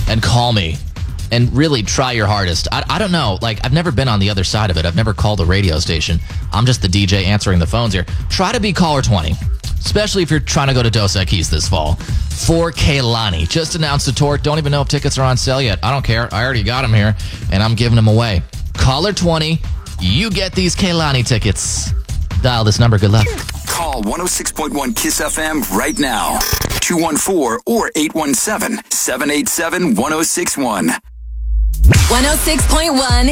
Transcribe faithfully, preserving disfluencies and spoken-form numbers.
and call me and really try your hardest. I, I don't know. Like, I've never been on the other side of it. I've never called a radio station. I'm just the D J answering the phones here. Try to be caller twenty, especially if you're trying to go to Dos Equis this fall. For Kehlani. Just announced the tour. Don't even know if tickets are on sale yet. I don't care. I already got them here, and I'm giving them away. Caller twenty, you get these Kehlani tickets. Dial this number. Good luck. Call one oh six point one KISS F M right now. two one four or eight one seven, seven eight seven, one oh six one. one oh six point one